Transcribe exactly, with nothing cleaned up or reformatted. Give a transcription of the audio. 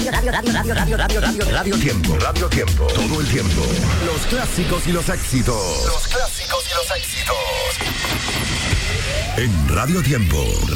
radio, radio, radio, radio, radio, radio, radio Tiempo, Radio Tiempo, todo el tiempo. Los clásicos y los éxitos. Los clásicos y los éxitos. En Radio Tiempo.